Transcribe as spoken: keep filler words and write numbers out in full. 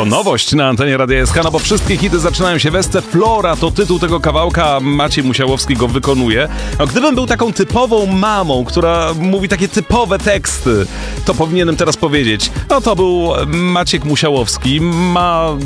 nowość na antenie Radia S K, no bo wszystkie hity zaczynają się w Esce. Flora to tytuł tego kawałka, Maciej Musiałowski go wykonuje. No, gdybym był taką typową mamą, która mówi takie typowe teksty, to powinienem teraz powiedzieć, no to był Maciek Musiałowski, ma